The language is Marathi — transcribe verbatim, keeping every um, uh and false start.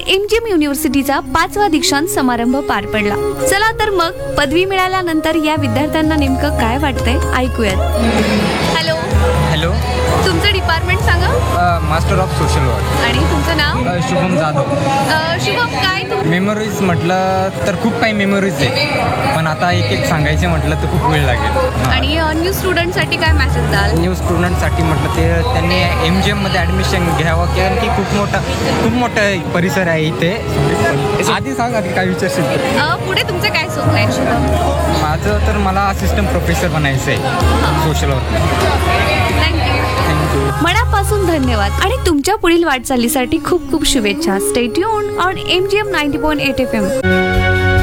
एमजीएम युनिव्हर्सिटीचा पाचवा दीक्षांत समारंभ पार पडला. चला तर मग पदवी मिळाल्यानंतर या विद्यार्थ्यांना नेमकं काय वाटतंय ऐकूयात. हॅलो हॅलो, तुमचं डिपार्टमेंट सांगा. Master of social work. आणि तुमचं नाव? अ, शुभम जाधव. अ, शुभम, काय तुम मेमोरीज म्हटलं तर खूप काही मेमोरीज आहे, पण आता एक एक सांगायचे म्हटलं तर खूप वेळ लागेल. आणि न्यू स्टुडंटसाठी काय मेसेज द्याल? न्यू स्टुडंटसाठी म्हटलं ते त्यांनी एम जी एममध्ये ॲडमिशन घ्यावं, कारण की खूप मोठा खूप मोठा परिसर आहे इथे. आधी सांग, आधी काय विचारशील तर. अ, पुढे तुमचे काय स्वप्न आहेत शुभम? माझं तर मला असिस्टंट प्रोफेसर बनायचं आहे सोशल वर्क. थँक्यू. थँक्यू. मनापासून धन्यवाद आणि तुमच्या पुढील वाटचालीसाठी खूप खूप शुभेच्छा. Stay tuned on MGM ninety point eight F M.